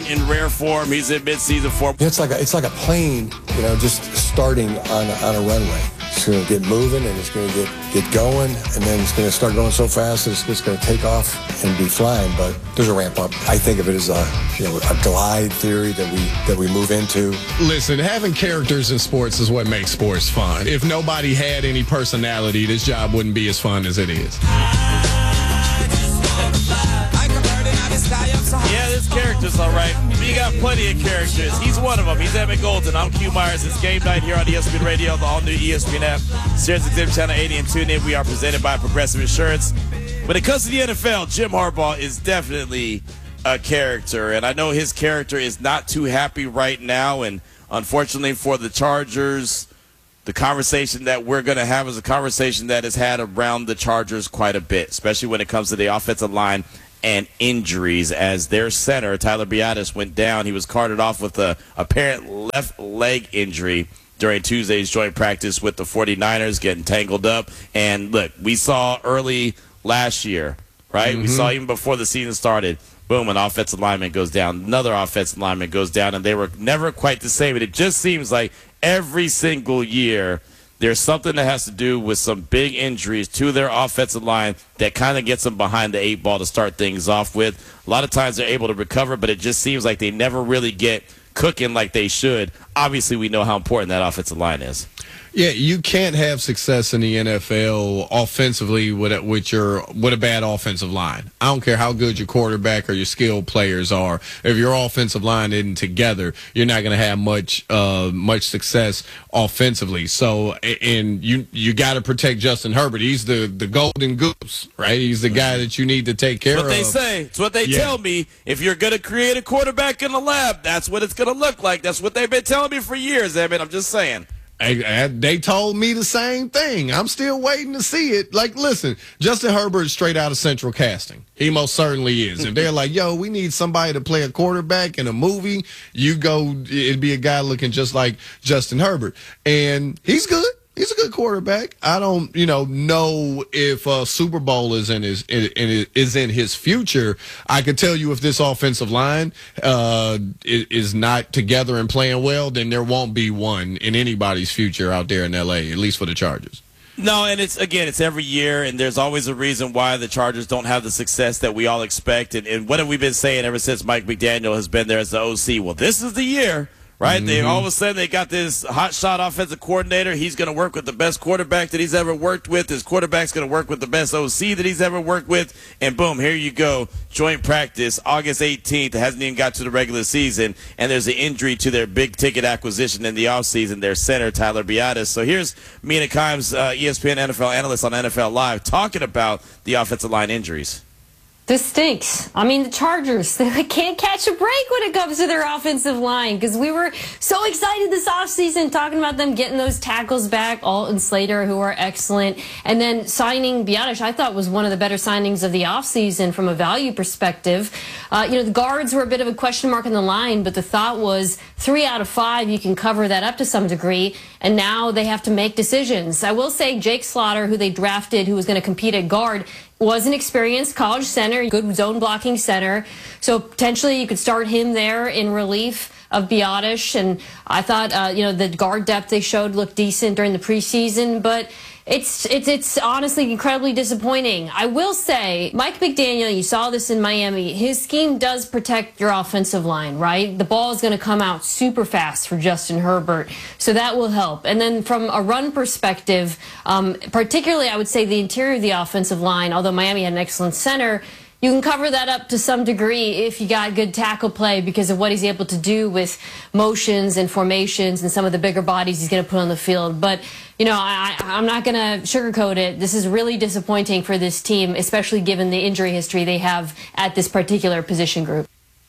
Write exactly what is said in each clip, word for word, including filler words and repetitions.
in rare form. He's in midseason form. It's like a, it's like a plane, you know, just starting on on a runway. It's going to get moving and it's going to get, get going, and then it's going to start going so fast that it's just going to take off and be flying. But there's a ramp up. I think of it as a you know a glide theory that we that we move into. Listen, having characters in sports is what makes sports fun. If nobody had any personality, this job wouldn't be as fun as it is. Yeah, this character's all right. You got plenty of characters. He's one of them. He's Evan Golden. I'm Q Myers. It's game night here on E S P N Radio, the all-new E S P N app, Sirius X M Channel eighty, and tune in. We are presented by Progressive Insurance. When it comes to the N F L, Jim Harbaugh is definitely a character, and I know his character is not too happy right now, and unfortunately for the Chargers, the conversation that we're going to have is a conversation that is had around the Chargers quite a bit, especially when it comes to the offensive line and injuries, as their center, Tyler Biadasz, went down. He was carted off with a apparent left leg injury during Tuesday's joint practice with the 49ers, getting tangled up. And, look, we saw early last year, right? Mm-hmm. We saw even before the season started, boom, an offensive lineman goes down, another offensive lineman goes down, and they were never quite the same. And it just seems like every single year there's something that has to do with some big injuries to their offensive line that kind of gets them behind the eight ball to start things off with. A lot of times they're able to recover, but it just seems like they never really get cooking like they should. Obviously, we know how important that offensive line is. Yeah, you can't have success in the N F L offensively with a, with your with a bad offensive line. I don't care how good your quarterback or your skilled players are. If your offensive line isn't together, you're not going to have much uh, much success offensively. So, and you you got to protect Justin Herbert. He's the, the golden goose, right? He's the guy that you need to take care of. That's what of. they say. It's what they yeah. tell me. If you're going to create a quarterback in the lab, that's what it's going to look like. That's what they've been telling me for years, Evan. I'm just saying. They told me the same thing. I'm still waiting to see it. Like, listen, Justin Herbert is straight out of Central Casting. He most certainly is. If they're like, yo, we need somebody to play a quarterback in a movie, you go, it'd be a guy looking just like Justin Herbert. And he's good. He's a good quarterback. I don't, you know, know if uh, Super Bowl is in his in, in, is in his future. I could tell you if this offensive line uh, is not together and playing well, then there won't be one in anybody's future out there in L A, at least for the Chargers. No, and it's, again, it's every year, and there's always a reason why the Chargers don't have the success that we all expect. And, and what have we been saying ever since Mike McDaniel has been there as the O C? Well, this is the year. Right? Mm-hmm. They all of a sudden they got this hot shot offensive coordinator. He's going to work with the best quarterback that he's ever worked with. His quarterback's going to work with the best O C that he's ever worked with. And boom, here you go. Joint practice, August eighteenth. It hasn't even got to the regular season. And there's an injury to their big ticket acquisition in the offseason, their center, Tyler Biadasz. So here's Mina Kimes, uh, E S P N N F L analyst on N F L Live, talking about the offensive line injuries. This stinks. I mean, the Chargers, they can't catch a break when it comes to their offensive line, because we were so excited this offseason talking about them getting those tackles back, Alt and Slater, who are excellent, and then signing Biadasz, I thought was one of the better signings of the offseason from a value perspective. Uh, you know, the guards were a bit of a question mark in the line, but the thought was three out of five, you can cover that up to some degree, and now they have to make decisions. I will say Jake Slaughter, who they drafted, who was going to compete at guard, was an experienced college center, good zone blocking center. So potentially you could start him there in relief of Biadasz. And I thought, uh, you know, the guard depth they showed looked decent during the preseason, but it's it's it's honestly incredibly disappointing. I will say, Mike McDaniel, you saw this in Miami, his scheme does protect your offensive line, right? The ball is going to come out super fast for Justin Herbert, so that will help. And then from a run perspective, um, particularly I would say the interior of the offensive line, although Miami had an excellent center, you can cover that up to some degree if you got good tackle play because of what he's able to do with motions and formations and some of the bigger bodies he's going to put on the field. But, you know, I, I'm not going to sugarcoat it. This is really disappointing for this team, especially given the injury history they have at this particular position group.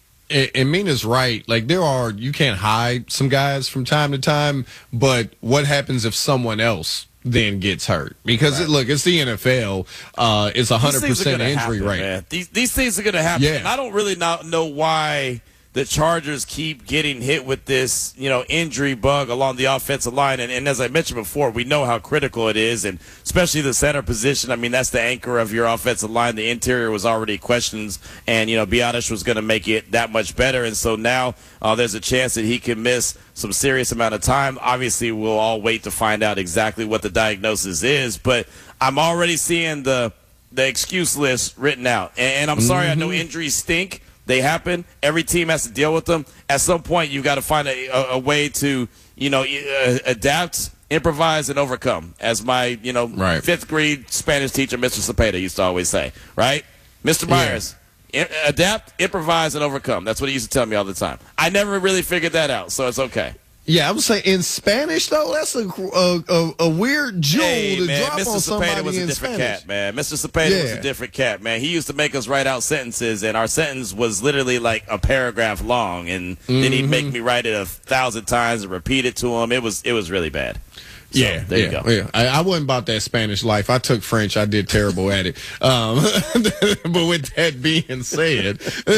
And Mina's right. Like, there are, you can't hide some guys from time to time, but what happens if someone else then gets hurt? Because, right. it, look, it's the N F L. Uh, it's a one hundred percent injury happen, rate. Man. These, these things are going to happen. Yeah. And I don't really not know why the Chargers keep getting hit with this, you know, injury bug along the offensive line. And, and as I mentioned before, we know how critical it is, and especially the center position. I mean, that's the anchor of your offensive line. The interior was already questions, and, you know, Biadasz was going to make it that much better. And so now uh, there's a chance that he can miss some serious amount of time. Obviously, we'll all wait to find out exactly what the diagnosis is, but I'm already seeing the the excuse list written out. And, and I'm sorry, mm-hmm. I know injuries stink. They happen. Every team has to deal with them. At some point, you've got to find a, a, a way to, you know, uh, adapt, improvise, and overcome. As my, you know, right. fifth grade Spanish teacher, Mister Cepeda, used to always say, right? Mister Myers, yeah. I- adapt, improvise, and overcome. That's what he used to tell me all the time. I never really figured that out, so it's okay. Yeah, I would say in Spanish, though, that's a a, a, a weird jewel hey, to man, drop Mister on somebody Cepeda was a in different Spanish. cat, man. Mister Cepeda yeah. was a different cat, man. He used to make us write out sentences, and our sentence was literally like a paragraph long, and mm-hmm. then he'd make me write it a thousand times and repeat it to him. It was it was really bad. So, yeah, there yeah, you go. Yeah. I, I wasn't about that Spanish life. I took French. I did terrible at it. Um, but with that being said,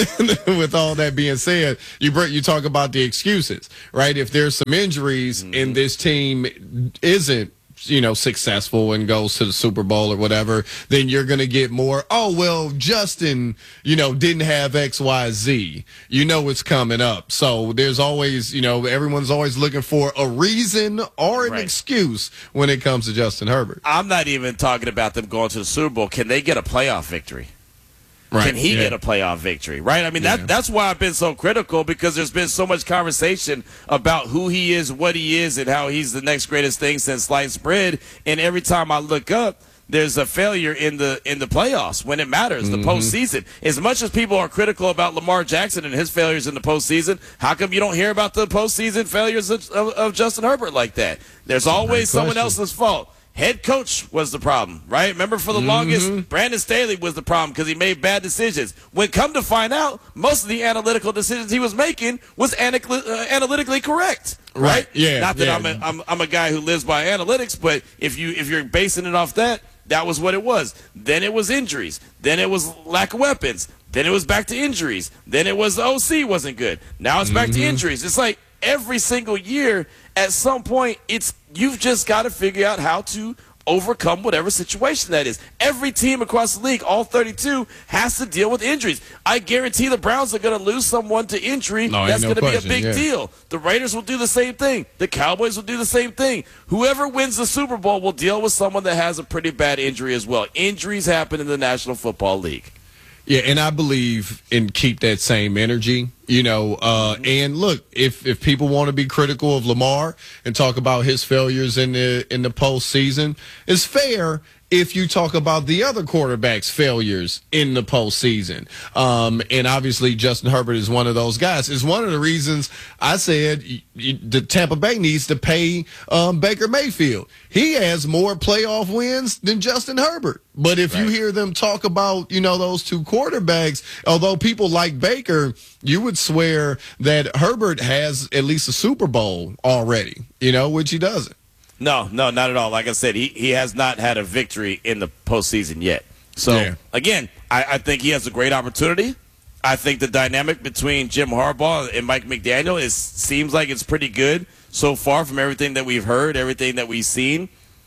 with all that being said, you bring, you talk about the excuses, right? If there's some injuries mm-hmm. and this team isn't, you know, successful and goes to the Super Bowl or whatever, then you're going to get more, oh, well, Justin, you know, didn't have X, Y, Z. You know it's coming up. So there's always, you know, everyone's always looking for a reason or an right. excuse when it comes to Justin Herbert. I'm not even talking about them going to the Super Bowl. Can they get a playoff victory? Right. Can he yeah. get a playoff victory, right? I mean, yeah. that that's why I've been so critical, because there's been so much conversation about who he is, what he is, and how he's the next greatest thing since sliced bread. And every time I look up, there's a failure in the in the playoffs when it matters, the mm-hmm. postseason. As much as people are critical about Lamar Jackson and his failures in the postseason, how come you don't hear about the postseason failures of, of, of Justin Herbert like that? There's that's always someone else's fault. Head coach was the problem, right? Remember, for the mm-hmm. longest, Brandon Staley was the problem because he made bad decisions. When come to find out, most of the analytical decisions he was making was analytically, uh, analytically correct, right? right? Yeah. Not that yeah. I'm, a, I'm I'm a guy who lives by analytics, but if you if you're basing it off that, that was what it was. Then it was injuries. Then it was lack of weapons. Then it was back to injuries. Then it was the O C wasn't good. Now it's back mm-hmm. to injuries. It's like every single year, at some point, it's you've just got to figure out how to overcome whatever situation that is. Every team across the league, all thirty-two, has to deal with injuries. I guarantee the Browns are going to lose someone to injury. No, That's no going to be a question, big yeah. deal. The Raiders will do the same thing. The Cowboys will do the same thing. Whoever wins the Super Bowl will deal with someone that has a pretty bad injury as well. Injuries happen in the National Football League. Yeah, and I believe in keep that same energy, you know, uh, and look, if, if people want to be critical of Lamar and talk about his failures in the in the postseason, it's fair if you talk about the other quarterbacks' failures in the postseason. Um, and obviously Justin Herbert is one of those guys. It's one of the reasons I said y- y- the Tampa Bay needs to pay um, Baker Mayfield. He has more playoff wins than Justin Herbert. But if right. you hear them talk about, you know, those two quarterbacks, although people like Baker, you would swear that Herbert has at least a Super Bowl already, you know, which he doesn't. No, no, not at all. Like I said, he, he has not had a victory in the postseason yet. So, yeah. again, I, I think he has a great opportunity. I think the dynamic between Jim Harbaugh and Mike McDaniel is seems like it's pretty good so far from everything that we've heard, everything that we've seen.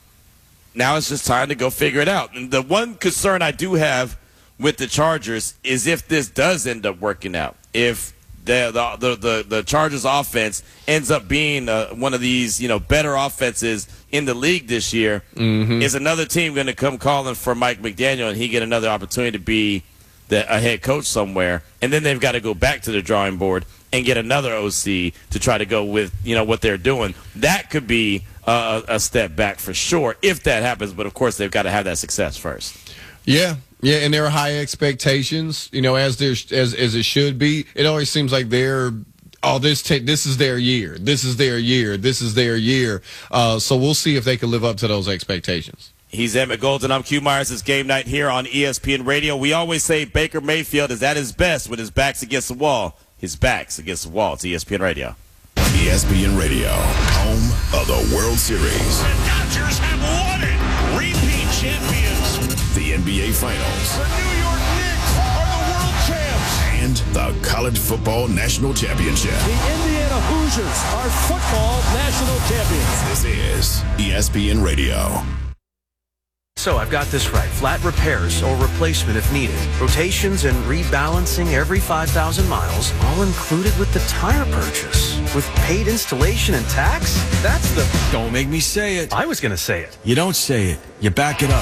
Now it's just time to go figure it out. And the one concern I do have with the Chargers is if this does end up working out, if The, the the the Chargers offense ends up being uh, one of these, you know, better offenses in the league this year, mm-hmm. is another team going to come calling for Mike McDaniel and he get another opportunity to be the, a head coach somewhere, and then they've got to go back to the drawing board and get another O C to try to go with, you know, what they're doing. That could be uh, a step back for sure if that happens, but of course they've got to have that success first. Yeah. Yeah, and there are high expectations, you know, as there as as it should be. It always seems like they're, oh, this ta- this is their year, this is their year, this is their year. Uh, so we'll see if they can live up to those expectations. He's Emmett Golden. I'm Q Myers. It's game night here on E S P N Radio. We always say Baker Mayfield is at his best when his back's against the wall. His back's against the wall. It's E S P N Radio. E S P N Radio, home of the World Series. The Dodgers have won it. Repeat champions. The N B A Finals. The New York Knicks are the world champs. and the College Football National Championship. The Indiana Hoosiers are football national champions. This is E S P N Radio. So I've got this right. Flat repairs or replacement if needed. Rotations and rebalancing every five thousand miles, all included with the tire purchase. With paid installation and tax? That's the... Don't make me say it. I was going to say it. You don't say it. You back it up.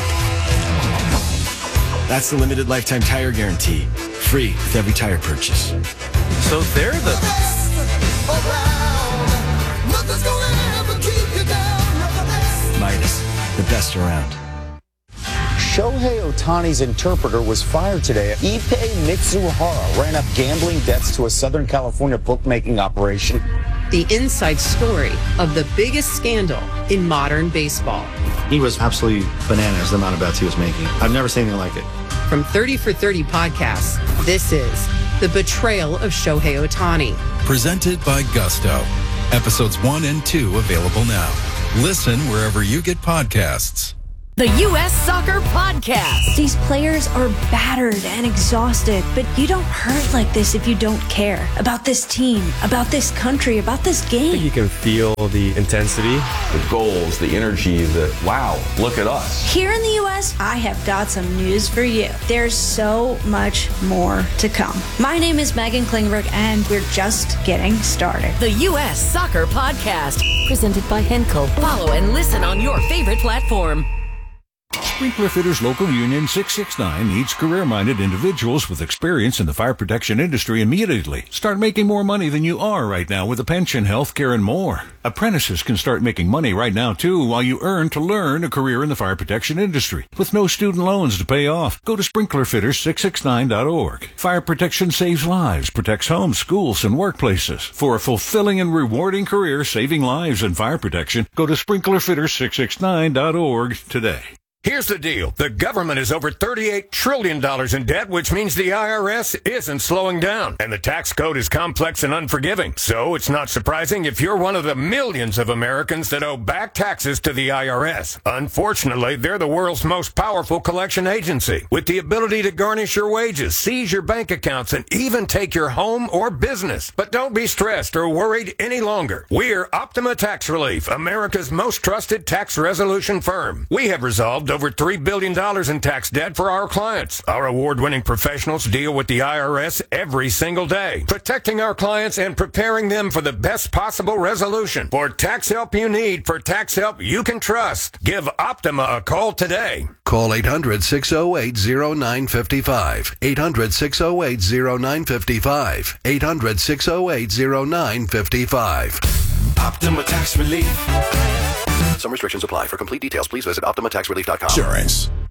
That's the limited lifetime tire guarantee. Free with every tire purchase. So they're the... Midas, the best around. Shohei Ohtani's interpreter was fired today. Ippei Mitsuhara ran up gambling debts to a Southern California bookmaking operation. The inside story of the biggest scandal in modern baseball. He was absolutely bananas, the amount of bets he was making. I've never seen anything like it. From thirty for thirty podcasts, this is The Betrayal of Shohei Ohtani. Presented by Gusto. Episodes one and two available now. Listen wherever you get podcasts. The U S Soccer Podcast. These players are battered and exhausted, but you don't hurt like this if you don't care about this team, about this country, about this game. I think you can feel the intensity. The goals, the energy, the wow, look at us. Here in the U S, I have got some news for you. There's so much more to come. My name is Megan Klingberg, and we're just getting started. The U S Soccer Podcast. Presented by Henkel. Follow and listen on your favorite platform. Sprinkler Fitters Local Union six six nine needs career-minded individuals with experience in the fire protection industry immediately. Start making more money than you are right now with a pension, health care, and more. Apprentices can start making money right now, too, while you earn to learn a career in the fire protection industry. With no student loans to pay off, go to sprinkler fitters six six nine dot org. Fire protection saves lives, protects homes, schools, and workplaces. For a fulfilling and rewarding career saving lives in fire protection, go to sprinkler fitters six six nine dot org today. Here's the deal. The government is over thirty-eight trillion dollars in debt, which means the I R S isn't slowing down. And the tax code is complex and unforgiving. So it's not surprising if you're one of the millions of Americans that owe back taxes to the I R S. Unfortunately, they're the world's most powerful collection agency, with the ability to garnish your wages, seize your bank accounts, and even take your home or business. But don't be stressed or worried any longer. We're Optima Tax Relief, America's most trusted tax resolution firm. We have resolved over three billion dollars in tax debt for our clients. Our award-winning professionals deal with the I R S every single day, protecting our clients and preparing them for the best possible resolution. For tax help you need, for tax help you can trust, give Optima a call today. Call eight hundred, six oh eight, oh nine five five. eight hundred, six oh eight, oh nine five five. eight hundred, six oh eight, oh nine five five. Optima Tax Relief. Some restrictions apply. For complete details, please visit optima tax relief dot com. Insurance.